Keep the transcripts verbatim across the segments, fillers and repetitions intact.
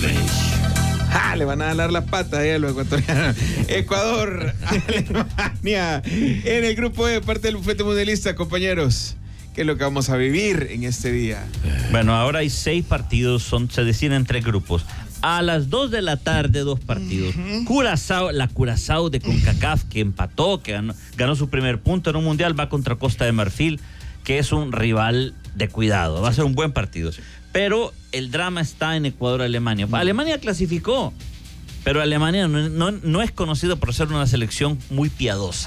¡Ja! Le van a jalar las patas ahí a los ecuatorianos. Ecuador, Alemania, en el grupo E, parte del bufete mundialista, compañeros. ¿Qué es lo que vamos a vivir en este día? Bueno, ahora hay seis partidos, son, se deciden en tres grupos. A las dos de la tarde, dos partidos. Uh-huh. Curazao, la Curazao de CONCACAF, que empató, que ganó, ganó su primer punto en un mundial, va contra Costa de Marfil, que es un rival de cuidado. Va a ser un buen partido. Pero el drama está en Ecuador-Alemania. Alemania clasificó, pero Alemania no, no, no es conocido por ser una selección muy piadosa.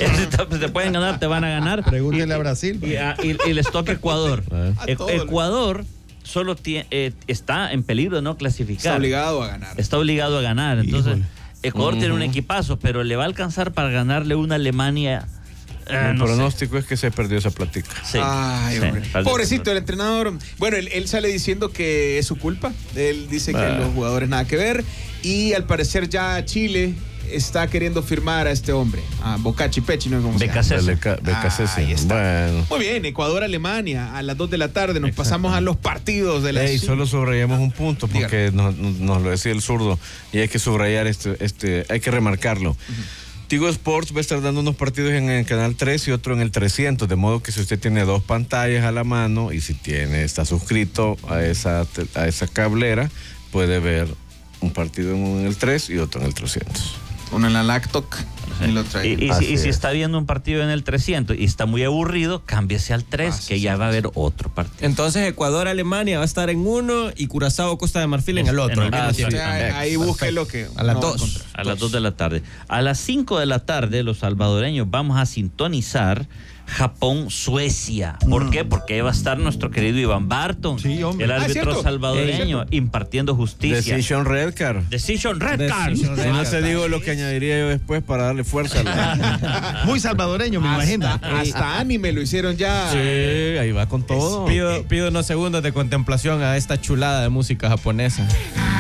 Mm. Te pueden ganar, te van a ganar. Pregúntenle a Brasil. Y, y, y les toca Ecuador. E Ecuador solo tiene, eh, está en peligro de no clasificar. Está obligado a ganar. Está obligado a ganar. Entonces, Híjole. Ecuador uh-huh. tiene un equipazo, pero le va a alcanzar para ganarle una Alemania. Eh, el no pronóstico sé. es que se perdió esa plática. Sí. Ay, hombre. Sí, pobrecito el entrenador. Bueno, él, él sale diciendo que es su culpa. Él dice ah. que los jugadores nada que ver. Y al parecer ya Chile está queriendo firmar a este hombre, a Bocachi Pechi, ¿no? ¿Cómo se llama? Ahí está. Bueno. Muy bien, Ecuador-Alemania a las dos de la tarde. Nos pasamos a los partidos de la... Hey, solo subrayamos un punto porque nos, nos lo decía el zurdo y hay que subrayar este, este hay que remarcarlo. Uh-huh. Tigo Sports va a estar dando unos partidos en el canal tres y otro en el trescientos, de modo que si usted tiene dos pantallas a la mano y si tiene está suscrito a esa, a esa cablera, puede ver un partido en el tres y otro en el trescientos. Uno en la Lactoc y lo trae. Y, y, si, y si está viendo un partido en el trescientos y está muy aburrido, cámbiese al tres, ah, sí, que ya sí, va a haber otro partido. Entonces Ecuador-Alemania va a estar en uno y Curazao-Costa de Marfil en el otro. En el ah, sí, o sea, ahí busque lo que... A las no dos. A las dos de la tarde. A las cinco de la tarde, los salvadoreños vamos a sintonizar Japón-Suecia. ¿Por mm. qué? Porque ahí va a estar nuestro querido Iván Barton, sí, el árbitro ah, salvadoreño, eh, impartiendo justicia. Decision Red Card. Decision Red Card. Si no te digo lo que añadiría yo después para darle fuerza. La... Muy salvadoreño, me hasta, imagino. Hasta anime lo hicieron ya. Sí, ahí va con todo. Pido, pido unos segundos de contemplación a esta chulada de música japonesa.